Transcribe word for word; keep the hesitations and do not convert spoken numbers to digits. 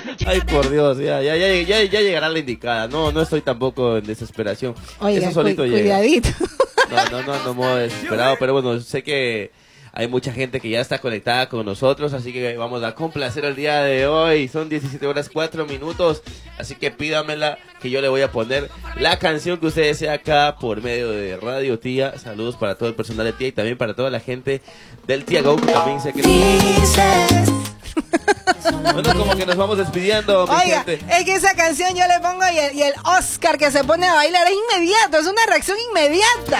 Ay, por Dios, ya, ya, ya, ya, ya llegará la indicada. No, no estoy tampoco en desesperación. Oiga, Eso solito cu- llega. cuidadito. No, no, no, no modo desesperado, pero bueno, sé que hay mucha gente que ya está conectada con nosotros, así que vamos a complacer el día de hoy. Son diecisiete horas cuatro minutos, así que pídamela que yo le voy a poner la canción que usted desea acá por medio de Radio Tía. Saludos para todo el personal de Tía y también para toda la gente del Tía Go, que también sé que... Bueno, como que nos vamos despidiendo, mi Oiga, gente. es que esa canción yo le pongo y el, y el Oscar que se pone a bailar es inmediato, es una reacción inmediata.